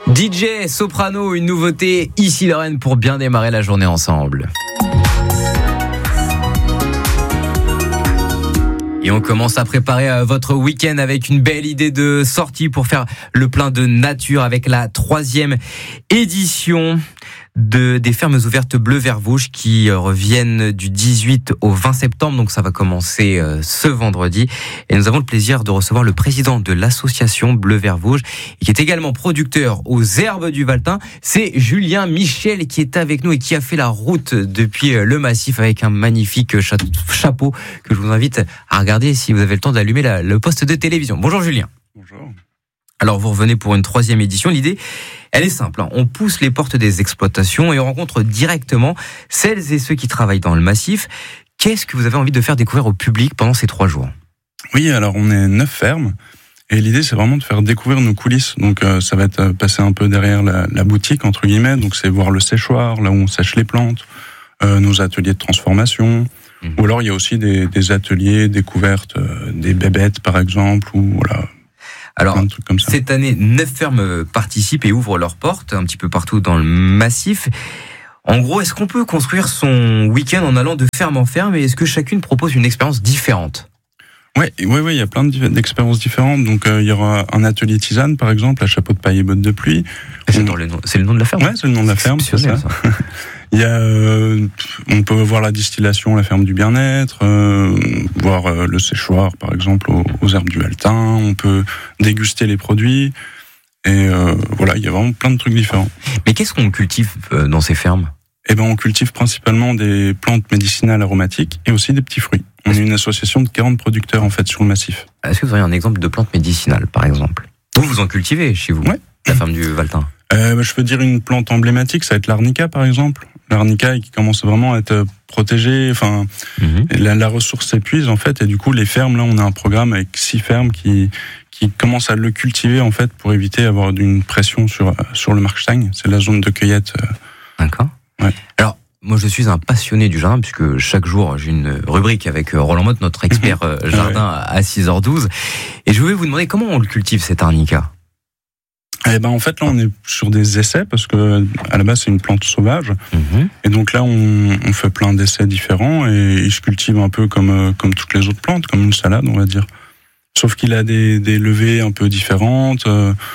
DJ Soprano, une nouveauté ici Lorraine pour bien démarrer la journée ensemble. Et on commence à préparer votre week-end avec une belle idée de sortie pour faire le plein de nature avec la 3e édition des fermes ouvertes Bleu Vert Vosges qui reviennent du 18 au 20 septembre. Donc ça va commencer ce vendredi. Et nous avons le plaisir de recevoir le président de l'association Bleu Vert Vosges et qui est également producteur aux Herbes du Valtin. C'est Julien Michel qui est avec nous et qui a fait la route depuis le massif avec un magnifique chapeau que je vous invite à regarder si vous avez le temps d'allumer le poste de télévision. Bonjour Julien. Bonjour. Alors vous revenez pour une 3e édition. L'idée, elle est simple. On pousse les portes des exploitations et on rencontre directement celles et ceux qui travaillent dans le massif. Qu'est-ce que vous avez envie de faire découvrir au public pendant ces 3 jours ? Oui, alors on est 9 fermes et l'idée c'est vraiment de faire découvrir nos coulisses. Donc ça va être passer un peu derrière la boutique entre guillemets. Donc c'est voir le séchoir, là où on sèche les plantes, nos ateliers de transformation. Ou alors il y a aussi des ateliers découvertes, des bébêtes par exemple, ou voilà. Alors, cette année, 9 fermes participent et ouvrent leurs portes un petit peu partout dans le massif. En gros, est-ce qu'on peut construire son week-end en allant de ferme en ferme et est-ce que chacune propose une expérience différente ? Oui, il y a plein d'expériences différentes. Donc, il y aura un atelier tisane, par exemple, à chapeau de paille et bottes de pluie. C'est le nom de la ferme ? Ouais, c'est le nom de la ferme. C'est ça. Il y a, on peut voir la distillation, la ferme du bien-être, voir le séchoir, par exemple, aux Herbes du Valtin. On peut déguster les produits. Et voilà, il y a vraiment plein de trucs différents. Mais qu'est-ce qu'on cultive dans ces fermes ? Eh ben, on cultive principalement des plantes médicinales aromatiques et aussi des petits fruits. On est une association de 40 producteurs, en fait, sur le massif. Est-ce que vous auriez un exemple de plante médicinale, par exemple ? Vous en cultivez chez vous ? Ouais. La ferme du Valtin. Je peux dire une plante emblématique, ça va être l'arnica, par exemple. L'arnica qui commence vraiment à être protégée, enfin, la ressource s'épuise, en fait, et du coup, les fermes, là, on a un programme avec 6 fermes qui commencent à le cultiver, en fait, pour éviter d'avoir une pression sur le Markstein. C'est la zone de cueillette. D'accord. Ouais. Alors, moi, je suis un passionné du jardin, puisque chaque jour, j'ai une rubrique avec Roland Motte, notre expert jardin à 6h12. Et je voulais vous demander comment on le cultive, cet arnica ? Eh ben, en fait, là, on est sur des essais, parce que, à la base, c'est une plante sauvage. Et donc là, on fait plein d'essais différents, et il se cultive un peu comme toutes les autres plantes, comme une salade, on va dire. Sauf qu'il a des levées un peu différentes.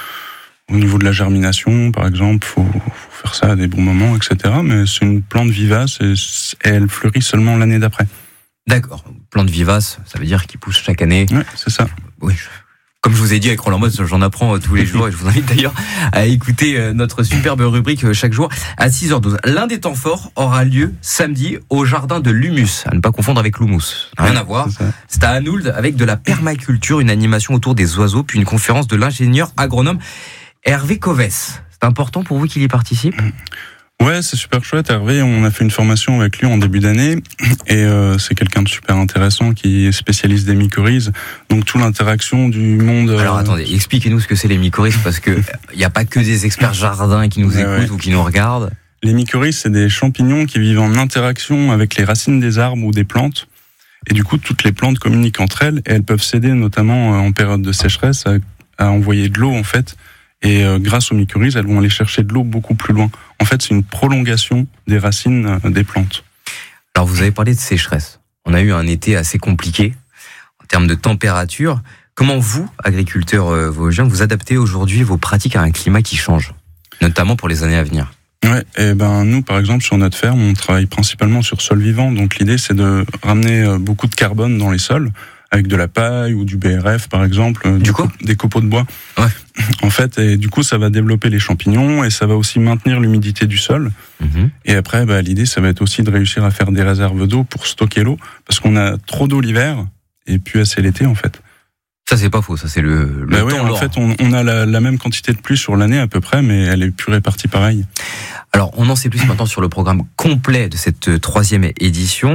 Au niveau de la germination, par exemple, faut faire ça à des bons moments, etc. Mais c'est une plante vivace et elle fleurit seulement l'année d'après. D'accord. Plante vivace, ça veut dire qu'il pousse chaque année. Oui, c'est ça. Oui. Comme je vous ai dit avec Roland Motte, j'en apprends tous les jours et je vous invite d'ailleurs à écouter notre superbe rubrique chaque jour à 6h12. L'un des temps forts aura lieu samedi au jardin de l'Humus, à ne pas confondre avec l'Humus. Rien à voir. C'est à Anould avec de la permaculture, une animation autour des oiseaux, puis une conférence de l'ingénieur agronome Hervé Covès. C'est important pour vous qu'il y participe ? Ouais, c'est super chouette. Hervé, on a fait une formation avec lui en début d'année et c'est quelqu'un de super intéressant qui est spécialiste des mycorhizes. Donc toute l'interaction du monde. Alors attendez, expliquez-nous ce que c'est les mycorhizes parce que il n'y a pas que des experts jardins qui nous écoutent ou qui nous regardent. Les mycorhizes, c'est des champignons qui vivent en interaction avec les racines des arbres ou des plantes. Et du coup, toutes les plantes communiquent entre elles et elles peuvent s'aider, notamment en période de sécheresse, à envoyer de l'eau en fait. Et grâce aux mycorhizes, elles vont aller chercher de l'eau beaucoup plus loin. En fait, c'est une prolongation des racines des plantes. Alors, vous avez parlé de sécheresse. On a eu un été assez compliqué en termes de température. Comment vous, agriculteurs vosgiens, vous adaptez aujourd'hui vos pratiques à un climat qui change, notamment pour les années à venir ? Ouais, et ben nous, par exemple, sur notre ferme, on travaille principalement sur sol vivant. Donc l'idée, c'est de ramener beaucoup de carbone dans les sols, avec de la paille ou du BRF, par exemple, des copeaux de bois. Ouais. En fait, et du coup, ça va développer les champignons et ça va aussi maintenir l'humidité du sol. Et après, l'idée, ça va être aussi de réussir à faire des réserves d'eau pour stocker l'eau, parce qu'on a trop d'eau l'hiver et plus assez l'été, en fait. Ça, c'est pas faux, ça, c'est le temps en fait, on a la même quantité de pluie sur l'année à peu près, mais elle est plus répartie pareil. Alors, on en sait plus maintenant sur le programme complet de cette 3e édition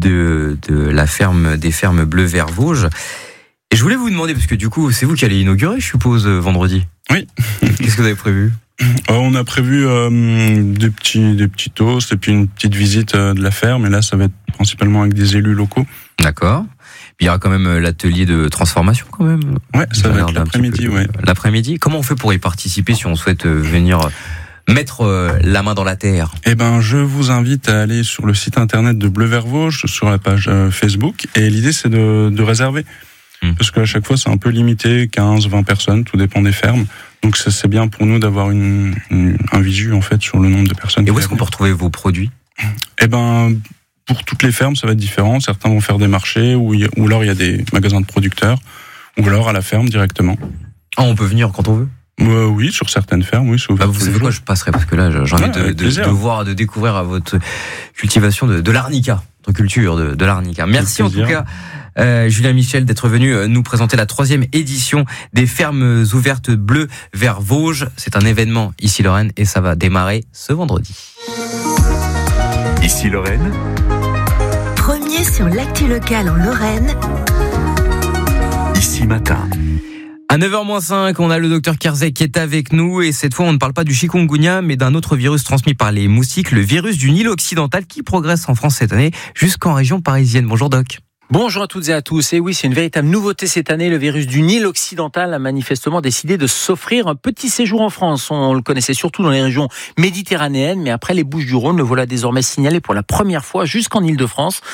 de la ferme des fermes Bleu Vert Vosges. Et je voulais vous demander, parce que du coup, c'est vous qui allez inaugurer, je suppose, vendredi. Oui. Qu'est-ce que vous avez prévu ? On a prévu des petits toasts et puis une petite visite de la ferme. Et là, ça va être principalement avec des élus locaux. D'accord. Il y aura quand même l'atelier de transformation quand même. Ouais, ça va être l'après-midi, ouais. L'après-midi. Comment on fait pour y participer si on souhaite venir mettre la main dans la terre? Eh ben, je vous invite à aller sur le site internet de Bleu Vert Vosges, sur la page Facebook. Et l'idée, c'est de réserver. Parce qu'à chaque fois, c'est un peu limité, 15, 20 personnes, tout dépend des fermes. Donc c'est bien pour nous d'avoir un visu, en fait, sur le nombre de personnes. Et où est-ce qu'on peut retrouver vos produits? Eh ben, pour toutes les fermes, ça va être différent. Certains vont faire des marchés, ou alors il y a des magasins de producteurs, ou alors à la ferme directement. Ah, on peut venir quand on veut? Oui, sur certaines fermes, oui. Vous savez quoi, je passerai parce que là, j'ai envie de découvrir à votre cultivation de l'arnica, votre culture de l'arnica. Merci en tout cas, Julien Michel, d'être venu nous présenter la 3e édition des fermes ouvertes Bleu Vert Vosges. C'est un événement ici Lorraine et ça va démarrer ce vendredi. Ici Lorraine. Premier sur l'actu locale en Lorraine. Ici Matin. À 9h-5, on a le docteur Kerzek qui est avec nous et cette fois on ne parle pas du chikungunya mais d'un autre virus transmis par les moustiques, le virus du Nil occidental qui progresse en France cette année jusqu'en région parisienne. Bonjour doc. Bonjour à toutes et à tous. Et oui, c'est une véritable nouveauté cette année. Le virus du Nil occidental a manifestement décidé de s'offrir un petit séjour en France. On le connaissait surtout dans les régions méditerranéennes, mais après les Bouches-du-Rhône, le voilà désormais signalé pour la première fois jusqu'en Île-de-France.